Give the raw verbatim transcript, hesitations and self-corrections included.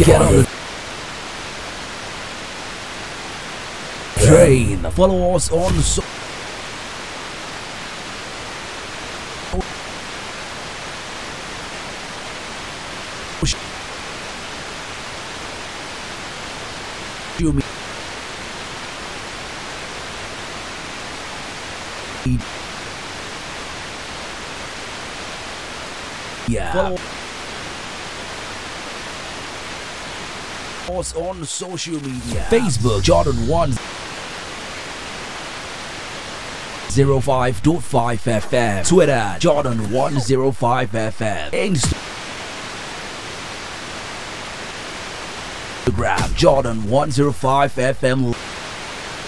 Get on the train. Follow us on so yeah. Follow us on social media. Facebook Jordan one zero five point five F M. Twitter Jordan one zero five F M. Instagram Jordan one zero five F M.